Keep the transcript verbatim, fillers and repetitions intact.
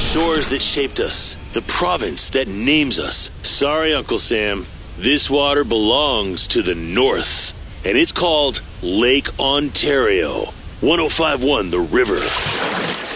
shores that shaped us, the province that names us. Sorry, Uncle Sam, this water belongs to the North, and it's called Lake Ontario. one oh five point one The River.